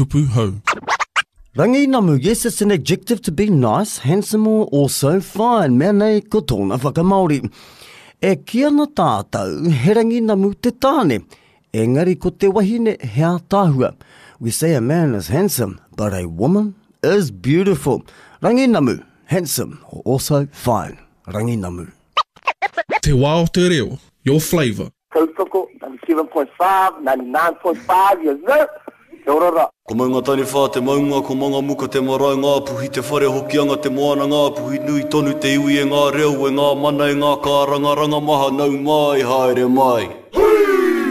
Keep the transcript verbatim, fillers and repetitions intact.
kupu hau. Rangi namu, yes, it's an adjective to be nice, handsome or also fine. Mea nei ko tōna whakamaori. E kia na tātou, he rangi namu te tāne. Engari ko te wahine hea tāhua. We say a man is handsome, but a woman is beautiful. Rangi namu, handsome or also fine. Rangi namu. Te wao te reo, your flavour. Tautoko, ninety-seven point five, ninety-nine point five, yes sir. Te orara. Ko maunga tani whā te maunga, ko maunga muka te marae ngā puhi, te whare hoki anga te moana ngā puhi, nui tonu te iwi e ngā reo, e ngā mana e ngā kāranga, ranga maha nau mai, haere mai.